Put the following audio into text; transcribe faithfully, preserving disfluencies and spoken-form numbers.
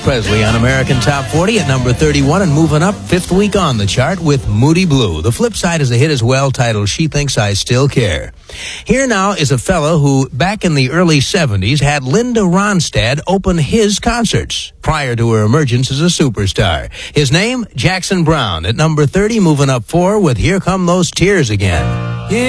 Presley on American Top forty at number thirty-one and moving up fifth week on the chart with Moody Blue. The flip side is a hit as well titled She Thinks I Still Care. Here now is a fellow who, back in the early seventies, had Linda Ronstadt open his concerts prior to her emergence as a superstar. His name, Jackson Browne, at number thirty, moving up four with Here Come Those Tears Again.